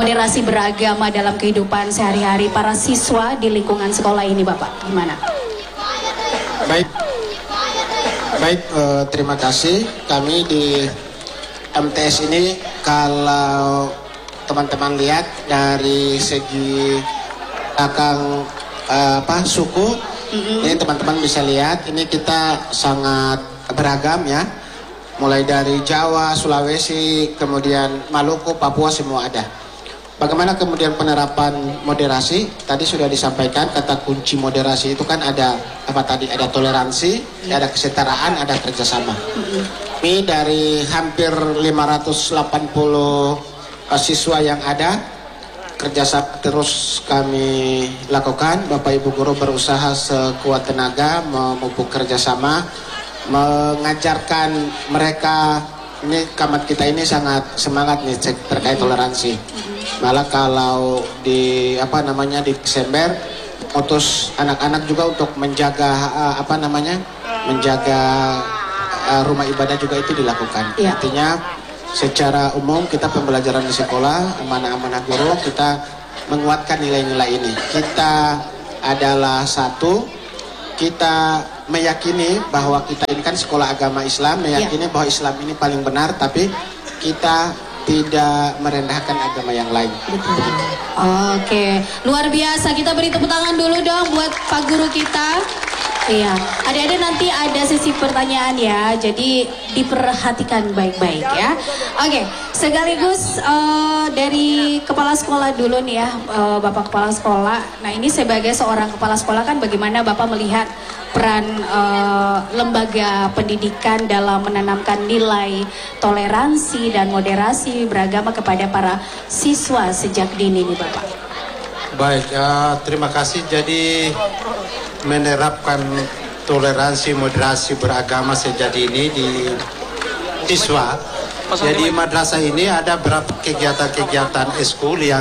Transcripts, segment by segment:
moderasi beragama dalam kehidupan sehari-hari para siswa di lingkungan sekolah ini, Bapak? Gimana? Baik, terima kasih. Kami di MTS ini kalau teman-teman lihat dari segi belakang suku, ini teman-teman bisa lihat ini kita sangat beragam ya. Mulai dari Jawa, Sulawesi, kemudian Maluku, Papua semua ada. Bagaimana kemudian penerapan moderasi? Tadi sudah disampaikan kata kunci moderasi itu kan ada apa tadi? Ada toleransi, ada kesetaraan, ada kerjasama. Ini dari hampir 580 siswa yang ada, kerjasama terus kami lakukan. Bapak Ibu guru berusaha sekuat tenaga memupuk kerjasama, mengajarkan mereka. Ini kamat kita ini sangat semangat nih terkait toleransi. Malah kalau di di Desember utus anak-anak juga untuk menjaga menjaga rumah ibadah juga itu dilakukan. Ya. Artinya secara umum kita pembelajaran di sekolah amanah-amanah guru kita menguatkan nilai-nilai ini. Kita adalah satu, kita meyakini bahwa kita ini kan sekolah agama Islam, meyakini bahwa Islam ini paling benar, tapi kita tidak merendahkan agama yang lain. Oke, luar biasa. Kita beri tepuk tangan dulu dong buat Pak Guru kita. Iya, adik-adik nanti ada sesi pertanyaan ya, jadi diperhatikan baik-baik ya. Oke, sekaligus dari kepala sekolah dulu nih ya, Bapak Kepala Sekolah. Nah ini sebagai seorang kepala sekolah kan bagaimana Bapak melihat peran lembaga pendidikan dalam menanamkan nilai toleransi dan moderasi beragama kepada para siswa sejak dini nih Bapak? Baik, terima kasih. Jadi menerapkan toleransi moderasi beragama sejak dini di siswa. Jadi madrasah ini ada beberapa kegiatan-kegiatan eskul yang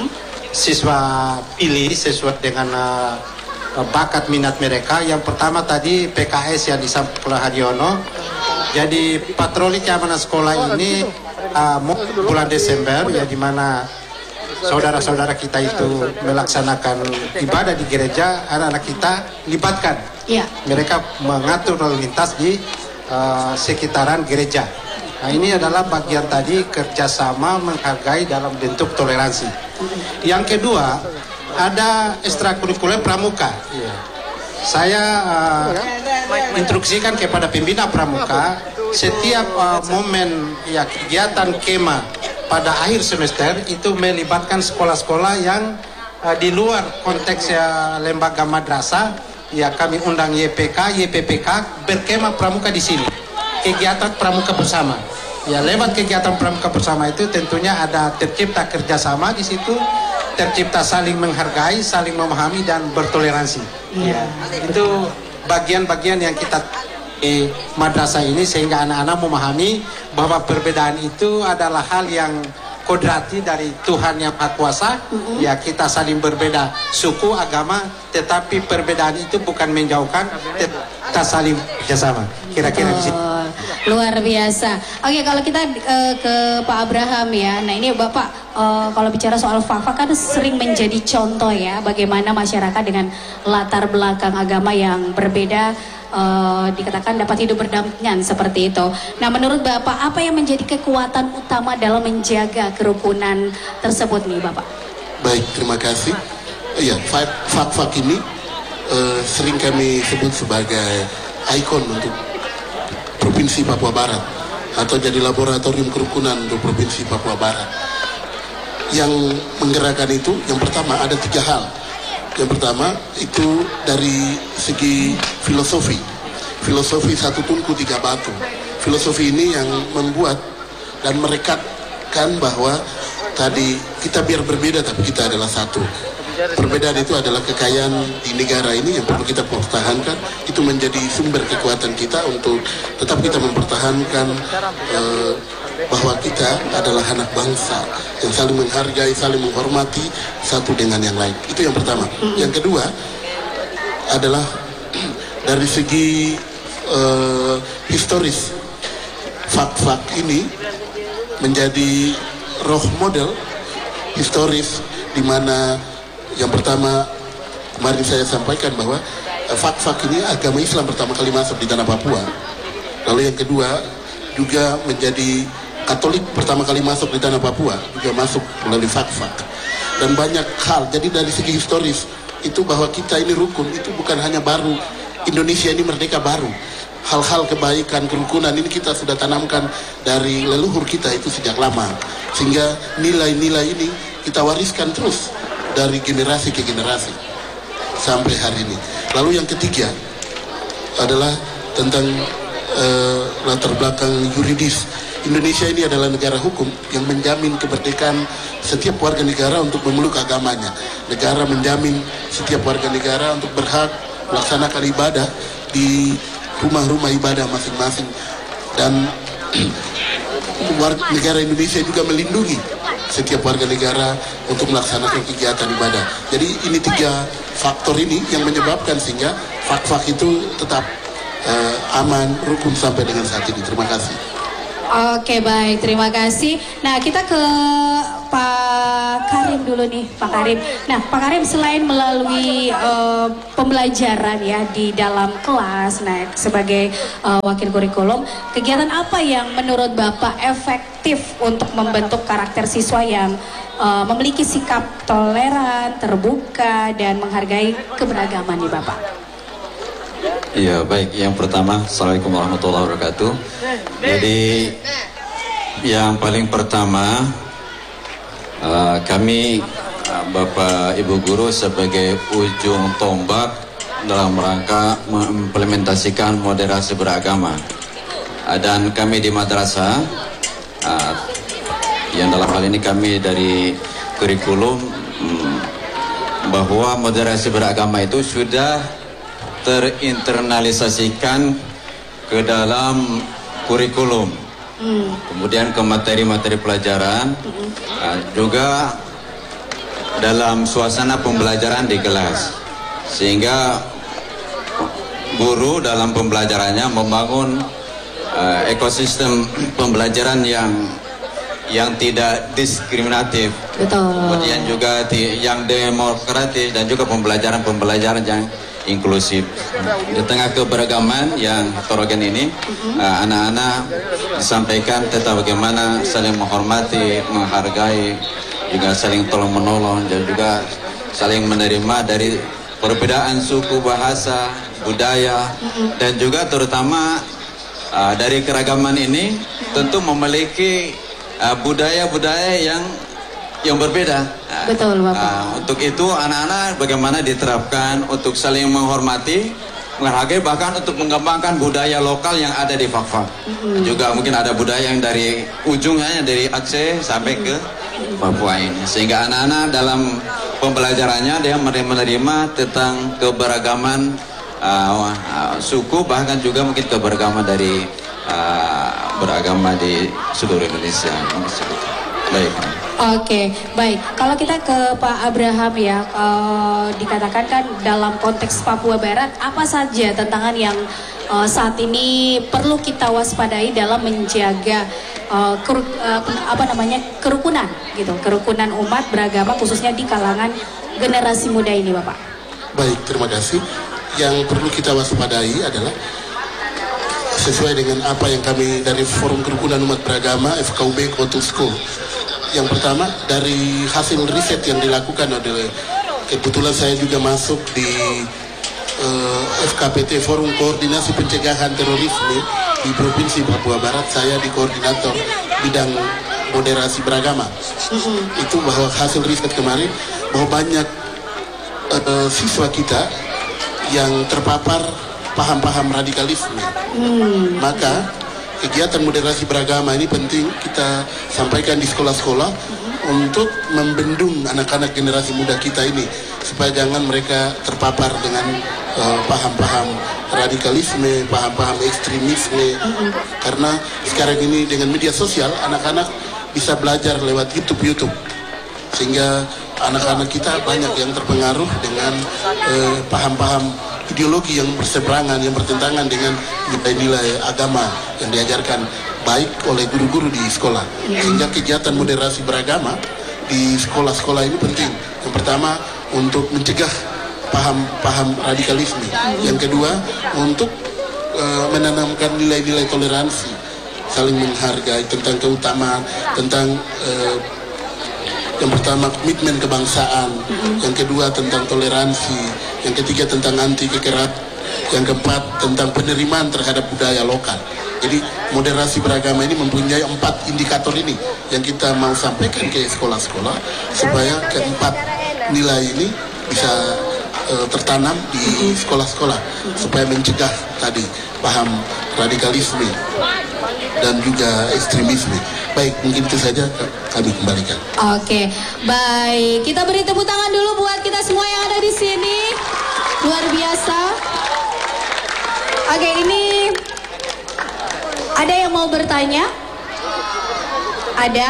siswa pilih sesuai dengan bakat minat mereka. Yang pertama tadi PKS yang disampaikan oleh Hadiono. Jadi patroli keamanan sekolah ini bulan Desember ya, di mana saudara-saudara kita itu melaksanakan ibadah di gereja, anak-anak kita libatkan. Ya. Mereka mengatur lalu lintas di sekitaran gereja. Nah ini adalah bagian tadi kerjasama menghargai dalam bentuk toleransi. Yang kedua ada ekstrakurikuler pramuka. Saya instruksikan kepada pembina pramuka setiap momen ya kegiatan kema pada akhir semester itu melibatkan sekolah-sekolah yang di luar konteks lembaga madrasah. Ya kami undang YPK, YPPK berkemah pramuka di sini. Kegiatan pramuka bersama. Ya lewat kegiatan pramuka bersama itu tentunya ada tercipta kerjasama di situ, tercipta saling menghargai, saling memahami dan bertoleransi. Ya itu bagian-bagian yang kita di madrasah ini sehingga anak-anak memahami bahwa perbedaan itu adalah hal yang kodrati dari Tuhan yang Maha Kuasa. Ya kita saling berbeda suku, agama, tetapi perbedaan itu bukan menjauhkan, kita saling bersama. Kira-kira di sini. Luar biasa. Oke, kalau kita ke Pak Abraham ya. Nah ini Bapak kalau bicara soal FAFA kan sering menjadi contoh ya bagaimana masyarakat dengan latar belakang agama yang berbeda dikatakan dapat hidup berdampingan seperti itu. Nah menurut Bapak apa yang menjadi kekuatan utama dalam menjaga kerukunan tersebut nih Bapak? Baik, terima kasih. Iya, FAFA ini sering kami sebut sebagai ikon untuk Provinsi Papua Barat atau jadi laboratorium kerukunan untuk Provinsi Papua Barat. Yang menggerakkan itu yang pertama ada 3 hal. Yang pertama itu dari segi filosofi. Filosofi satu tungku tiga batu. Filosofi ini yang membuat dan merekatkan bahwa tadi kita biar berbeda tapi kita adalah satu. Perbedaan itu adalah kekayaan di negara ini yang perlu kita pertahankan. Itu menjadi sumber kekuatan kita untuk tetap kita mempertahankan bahwa kita adalah anak bangsa yang saling menghargai, saling menghormati satu dengan yang lain. Itu yang pertama. Yang kedua adalah dari segi historis. Fak-fak ini menjadi roh model historis, di mana yang pertama kemarin saya sampaikan bahwa Fak-Fak ini agama Islam pertama kali masuk di tanah Papua. Lalu yang kedua juga menjadi Katolik pertama kali masuk di tanah Papua, juga masuk melalui Fak-Fak. Dan banyak hal, jadi dari segi historis itu bahwa kita ini rukun, itu bukan hanya baru Indonesia ini merdeka baru. Hal-hal kebaikan, kerukunan ini kita sudah tanamkan dari leluhur kita itu sejak lama. Sehingga nilai-nilai ini kita wariskan terus dari generasi ke generasi sampai hari ini. Lalu yang ketiga adalah tentang latar belakang yuridis. Indonesia ini adalah negara hukum yang menjamin kemerdekaan setiap warga negara untuk memeluk agamanya. Negara menjamin setiap warga negara untuk berhak melaksanakan ibadah di rumah-rumah ibadah masing-masing. Dan negara Indonesia juga melindungi setiap warga negara untuk melaksanakan kegiatan ibadah. Jadi ini 3 faktor ini yang menyebabkan sehingga Fak-Fak itu tetap aman, rukun sampai dengan saat ini. Terima kasih. Oke, baik, terima kasih. Nah, kita ke Pak Karim dulu nih, Pak Karim. Nah, Pak Karim selain melalui pembelajaran ya di dalam kelas, nah sebagai wakil kurikulum, kegiatan apa yang menurut Bapak efektif untuk membentuk karakter siswa yang memiliki sikap toleran, terbuka, dan menghargai keberagaman nih Bapak? Iya, baik. Yang pertama, Assalamualaikum warahmatullahi wabarakatuh. Jadi yang paling pertama, kami Bapak Ibu Guru sebagai ujung tombak dalam rangka mengimplementasikan moderasi beragama. Dan kami di madrasah, yang dalam hal ini kami dari kurikulum, bahwa moderasi beragama itu sudah terinternalisasikan ke dalam kurikulum, kemudian ke materi-materi pelajaran, juga dalam suasana pembelajaran di kelas, sehingga guru dalam pembelajarannya membangun ekosistem pembelajaran yang tidak diskriminatif. Betul. Kemudian juga yang demokratis dan juga pembelajaran yang inklusif. Di tengah keberagaman yang heterogen ini, anak-anak disampaikan tentang bagaimana saling menghormati, menghargai, juga saling tolong menolong, dan juga saling menerima dari perbedaan suku, bahasa, budaya, dan juga terutama dari keragaman ini tentu memiliki budaya-budaya yang berbeda. Betul, Bapak. Untuk itu anak-anak bagaimana diterapkan untuk saling menghormati, menghargai, bahkan untuk mengembangkan budaya lokal yang ada di Fak-Fak. Juga mungkin ada budaya yang dari ujungnya dari Aceh sampai ke Papua ini, sehingga anak-anak dalam pembelajarannya dia menerima tentang keberagaman suku, bahkan juga mungkin keberagaman dari beragama di seluruh Indonesia. Baik. Oke, baik. Kalau kita ke Pak Abraham ya, dikatakan kan dalam konteks Papua Barat, apa saja tantangan yang saat ini perlu kita waspadai dalam menjaga kerukunan gitu, kerukunan umat beragama khususnya di kalangan generasi muda ini, Bapak? Baik, terima kasih. Yang perlu kita waspadai adalah sesuai dengan apa yang kami dari Forum Kerukunan Umat Beragama FKUB Kotusko. Yang pertama, dari hasil riset yang dilakukan oleh, kebetulan saya juga masuk di FKPT Forum Koordinasi Pencegahan Terorisme di Provinsi Papua Barat. Saya di koordinator bidang moderasi beragama. Itu bahwa hasil riset kemarin bahwa banyak siswa kita yang terpapar paham-paham radikalisme. Maka kegiatan moderasi beragama ini penting kita sampaikan di sekolah-sekolah untuk membendung anak-anak generasi muda kita ini supaya jangan mereka terpapar dengan paham-paham radikalisme, paham-paham ekstremisme. Karena sekarang ini dengan media sosial anak-anak bisa belajar lewat YouTube, sehingga anak-anak kita banyak yang terpengaruh dengan paham-paham ideologi yang berseberangan, yang bertentangan dengan nilai-nilai agama yang diajarkan baik oleh guru-guru di sekolah. Sehingga kegiatan moderasi beragama di sekolah-sekolah ini penting. Yang pertama untuk mencegah paham radikalisme. Yang kedua untuk menanamkan nilai-nilai toleransi, saling menghargai, tentang keutamaan, tentang yang pertama komitmen kebangsaan, yang kedua tentang toleransi, yang ketiga tentang anti kekerasan, yang keempat tentang penerimaan terhadap budaya lokal. Jadi moderasi beragama ini mempunyai 4 indikator ini yang kita mau sampaikan ke sekolah-sekolah supaya keempat nilai ini bisa tertanam di sekolah-sekolah supaya mencegah tadi paham radikalisme dan juga ekstremisme. Baik, mungkin itu saja kami kembalikan. Oke, baik. Kita beri tepuk tangan dulu buat kita semua yang ada di sini. Luar biasa. Oke, ini ada yang mau bertanya? Ada?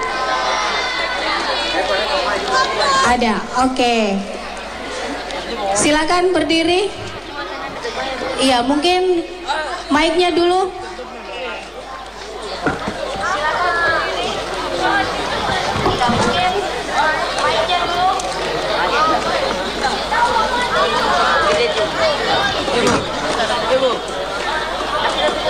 Ada. Oke. Silakan berdiri. Iya, mungkin mic-nya dulu.